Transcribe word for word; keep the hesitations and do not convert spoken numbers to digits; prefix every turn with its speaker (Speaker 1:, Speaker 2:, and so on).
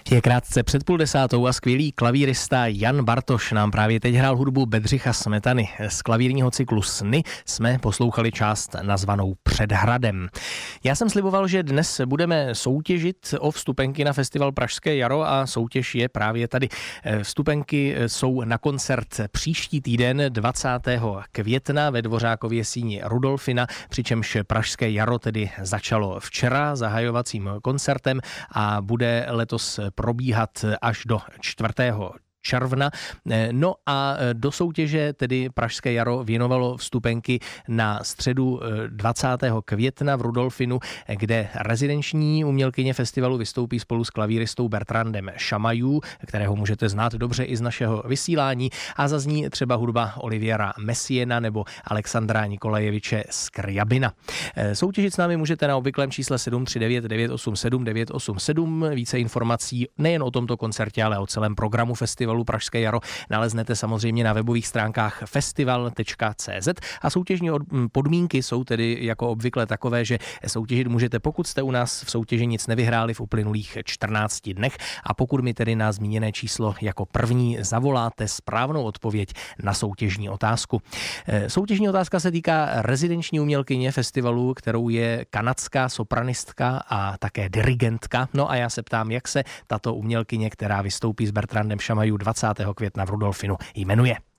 Speaker 1: Je krátce před půl desátou a skvělý klavírista Jan Bartoš nám právě teď hrál hudbu Bedřicha Smetany. Z klavírního cyklu Sny jsme poslouchali část nazvanou Před hradem. Já jsem sliboval, že dnes budeme soutěžit o vstupenky na festival Pražské jaro a soutěž je právě tady. Vstupenky jsou na koncert příští týden dvacátého května ve Dvořákově síni Rudolfina, přičemž Pražské jaro tedy začalo včera zahajovacím koncertem a bude letos probíhat až do čtvrtého června. No a do soutěže tedy Pražské jaro věnovalo vstupenky na středu dvacátého května v Rudolfinu, kde rezidenční umělkyně festivalu vystoupí spolu s klavíristou Bertrandem Šamajů, kterého můžete znát dobře i z našeho vysílání, a zazní třeba hudba Oliviera Messiena nebo Alexandra Nikolajeviče Skryabina. Soutěžit s námi můžete na obvyklém čísle sedm tři devět devět osm sedm devět osm sedm. Více informací nejen o tomto koncertě, ale o celém programu festivalu Pražské jaro naleznete samozřejmě na webových stránkách festival tečka cé zet a soutěžní podmínky jsou tedy jako obvykle takové, že soutěžit můžete, pokud jste u nás v soutěži nic nevyhráli v uplynulých čtrnácti dnech a pokud mi tedy na zmíněné číslo jako první zavoláte správnou odpověď na soutěžní otázku. Soutěžní otázka se týká rezidenční umělkyně festivalu, kterou je kanadská sopranistka a také dirigentka. No a já se ptám, jak se tato umělkyně, která vystoupí s Bertrandem Šamajů dvacátého května v Rudolfinu, jmenuje.